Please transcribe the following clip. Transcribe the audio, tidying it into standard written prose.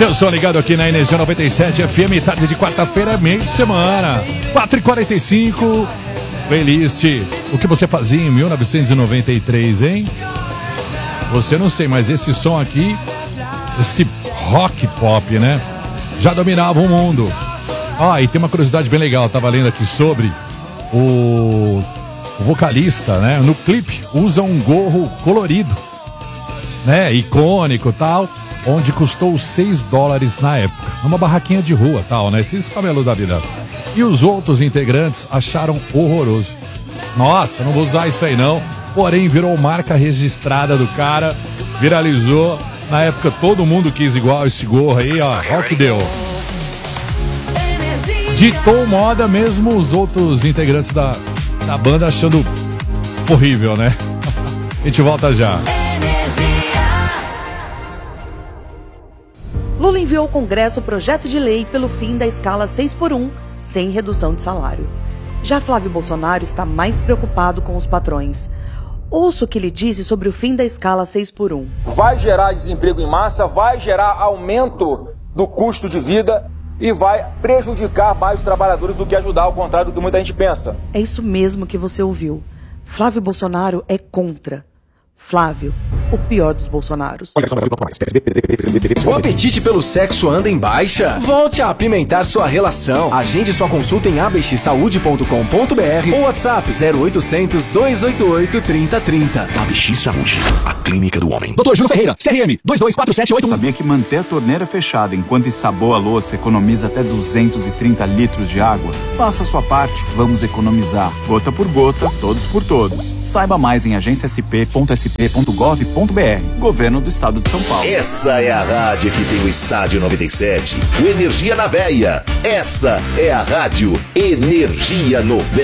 Seu som ligado aqui na Energia 97 FM, tarde de quarta-feira, meio de semana, 4h45. Playlist, o que você fazia em 1993, hein? Você não sei, mas esse som aqui, esse rock pop, né? Já dominava o mundo. E tem uma curiosidade bem legal, eu tava lendo aqui sobre o vocalista, né? No clipe usa um gorro colorido, né? Icônico e tal, onde custou $6 na época. Numa barraquinha de rua, tal, né? Esses camelos da vida. E os outros integrantes acharam horroroso. Nossa, não vou usar isso aí não. Porém, virou marca registrada do cara, viralizou. Na época, todo mundo quis igual esse gorro aí, ó. Olha o que deu. Ditou moda mesmo os outros integrantes da banda achando horrível, né? A gente volta já. Lula enviou ao Congresso o projeto de lei pelo fim da escala 6x1, sem redução de salário. Já Flávio Bolsonaro está mais preocupado com os patrões. Ouça o que ele disse sobre o fim da escala 6x1. Vai gerar desemprego em massa, vai gerar aumento do custo de vida e vai prejudicar mais os trabalhadores do que ajudar, ao contrário do que muita gente pensa. É isso mesmo que você ouviu. Flávio Bolsonaro é contra. Flávio, o pior dos Bolsonaros. O apetite pelo sexo anda em baixa? Volte a apimentar sua relação. Agende sua consulta em abxsaude.com.br ou WhatsApp 0800 288 3030. ABX Saúde, a clínica do homem. Dr. Júlio Ferreira, CRM 224781. Sabia que manter a torneira fechada enquanto ensaboa a louça economiza até 230 litros de água? Faça a sua parte, vamos economizar. Gota por gota, todos por todos. Saiba mais em agenciasp.sp.gov.br. Governo do Estado de São Paulo. Essa é a rádio que tem o Estádio 97, o Energia na Veia. Essa é a rádio Energia 97.